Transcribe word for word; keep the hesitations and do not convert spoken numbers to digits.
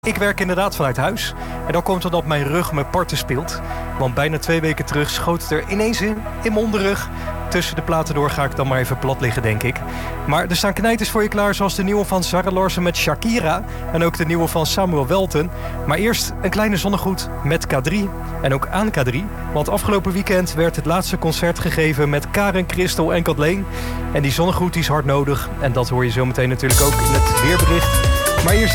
Ik werk inderdaad vanuit huis. En dan komt het dat mijn rug me parten speelt. Want bijna twee weken terug schoot het er ineens in, in mijn onderrug. Tussen de platen door ga ik dan maar even plat liggen, denk ik. Maar er staan knijters voor je klaar, zoals de nieuwe van Zara Larsson met Shakira. En ook de nieuwe van Samuel Welten. Maar eerst een kleine zonnegroet met K drie. En ook aan K drie. Want afgelopen weekend werd het laatste concert gegeven met Karen, Christel en Kathleen. En die zonnegroet is hard nodig. En dat hoor je zometeen natuurlijk ook in het weerbericht. Maar eerst